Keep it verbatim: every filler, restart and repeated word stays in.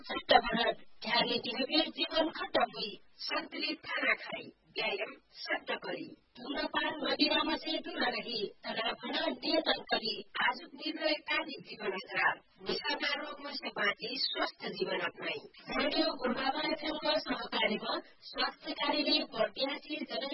सट्टाभर ढ्याले ढेबेर जीवन खट्टपुई सन्तुलित खाना खाई व्यायाम सट्ट करी धुम्रपान मदिरामा से दूर रही तनाभन नियन्त्रण करी आजुक निर्णय काली जीवन खराब निशाका रोगमा से बाँची स्वस्थ जीवन अपनाई रेडियो गुरुबाबा एफएमको सहकारीमा स्वास्थ्य कार्यले बर्दियासी जन